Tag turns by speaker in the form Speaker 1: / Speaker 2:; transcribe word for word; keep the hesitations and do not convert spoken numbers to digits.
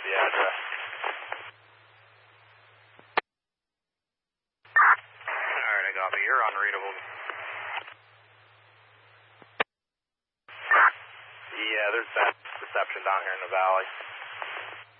Speaker 1: the address. Alright, I copy. You're unreadable. Yeah, there's bad reception down here in the valley.